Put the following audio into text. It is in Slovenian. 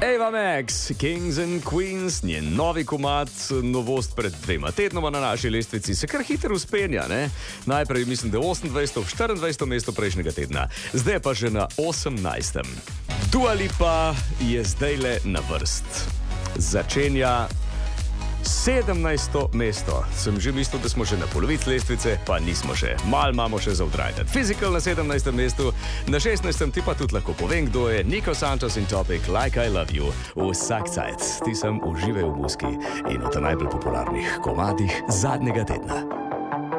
Ava Max, Kings and Queens, njen novi komad, novost pred 2 tednoma na naši lestvici, se kar hitro uspenja, ne? Najprej mislim, da je 28, 24 mesto prejšnjega tedna, zdaj pa že na 18. Dua Lipa je zdajle na vrst. Začenja 17. mesto. Sem že mislil, da smo že na polovici lestvice, pa nismo še. Mal imamo še za utrajati. Physical na 17. mestu, na 16. ti pa tudi lahko povem, kdo je. Nico Santos in Topic, Like I Love You. Vsak cajt, ti sem uživaj v muski in v najbolj popularnih komadih zadnjega tedna.